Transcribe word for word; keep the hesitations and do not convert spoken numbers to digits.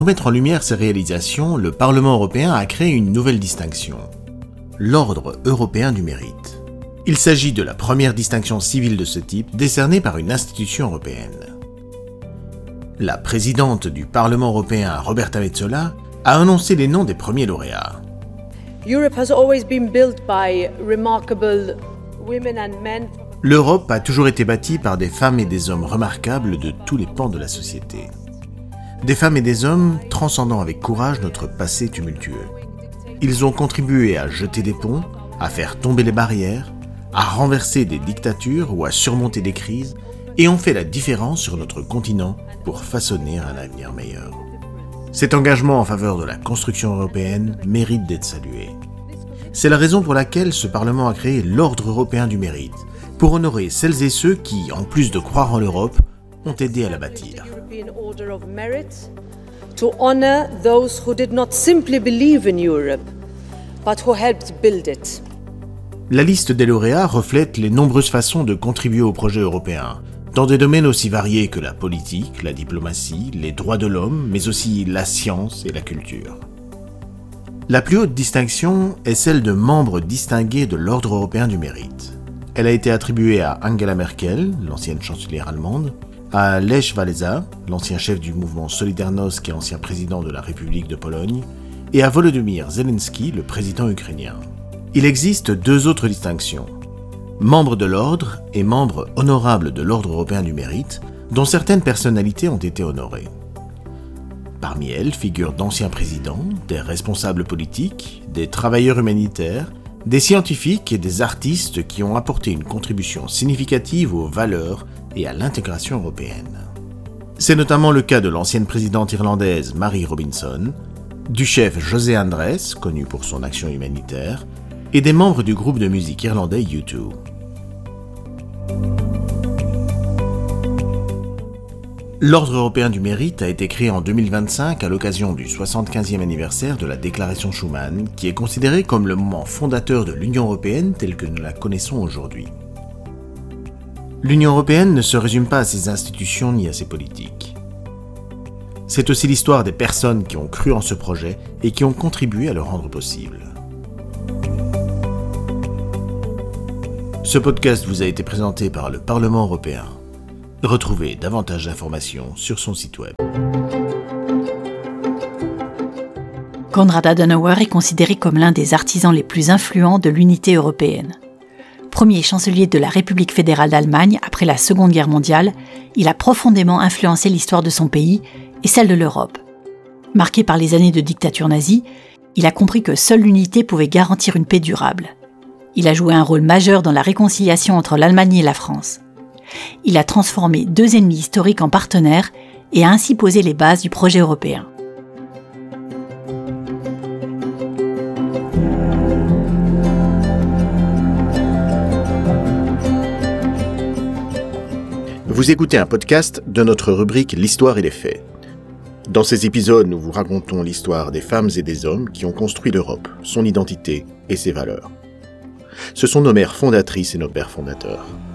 Pour mettre en lumière ces réalisations, le Parlement européen a créé une nouvelle distinction, l'Ordre européen du mérite. Il s'agit de la première distinction civile de ce type décernée par une institution européenne. La présidente du Parlement européen, Roberta Metsola, a annoncé les noms des premiers lauréats. Europe has always been built by remarkable women and men. L'Europe a toujours été bâtie par des femmes et des hommes remarquables de tous les pans de la société. Des femmes et des hommes transcendant avec courage notre passé tumultueux. Ils ont contribué à jeter des ponts, à faire tomber les barrières, à renverser des dictatures ou à surmonter des crises, et ont fait la différence sur notre continent pour façonner un avenir meilleur. Cet engagement en faveur de la construction européenne mérite d'être salué. C'est la raison pour laquelle ce Parlement a créé l'Ordre européen du mérite, pour honorer celles et ceux qui, en plus de croire en l'Europe, ont aidé à la bâtir. To honor those who did not simply believe in Europe, but who helped build it. La liste des lauréats reflète les nombreuses façons de contribuer au projet européen, dans des domaines aussi variés que la politique, la diplomatie, les droits de l'homme, mais aussi la science et la culture. La plus haute distinction est celle de membre distingué de l'Ordre européen du mérite. Elle a été attribuée à Angela Merkel, l'ancienne chancelière allemande, à Lech Wałęsa, l'ancien chef du mouvement Solidarność et ancien président de la République de Pologne, et à Volodymyr Zelensky, le président ukrainien. Il existe deux autres distinctions. Membre de l'ordre et membre honorable de l'Ordre européen du mérite, dont certaines personnalités ont été honorées. Parmi elles figurent d'anciens présidents, des responsables politiques, des travailleurs humanitaires, des scientifiques et des artistes qui ont apporté une contribution significative aux valeurs et à l'intégration européenne. C'est notamment le cas de l'ancienne présidente irlandaise Mary Robinson, du chef José Andrés, connu pour son action humanitaire, et des membres du groupe de musique irlandais U deux. L'Ordre européen du mérite a été créé en deux mille vingt-cinq à l'occasion du soixante-quinzième anniversaire de la Déclaration Schuman, qui est considérée comme le moment fondateur de l'Union européenne telle que nous la connaissons aujourd'hui. L'Union européenne ne se résume pas à ses institutions ni à ses politiques. C'est aussi l'histoire des personnes qui ont cru en ce projet et qui ont contribué à le rendre possible. Ce podcast vous a été présenté par le Parlement européen. Retrouvez davantage d'informations sur son site web. Konrad Adenauer est considéré comme l'un des artisans les plus influents de l'unité européenne. Premier chancelier de la République fédérale d'Allemagne après la Seconde Guerre mondiale, il a profondément influencé l'histoire de son pays et celle de l'Europe. Marqué par les années de dictature nazie, il a compris que seule l'unité pouvait garantir une paix durable. Il a joué un rôle majeur dans la réconciliation entre l'Allemagne et la France. Il a transformé deux ennemis historiques en partenaires et a ainsi posé les bases du projet européen. Vous écoutez un podcast de notre rubrique L'Histoire et les faits. Dans ces épisodes, nous vous racontons l'histoire des femmes et des hommes qui ont construit l'Europe, son identité et ses valeurs. Ce sont nos mères fondatrices et nos pères fondateurs.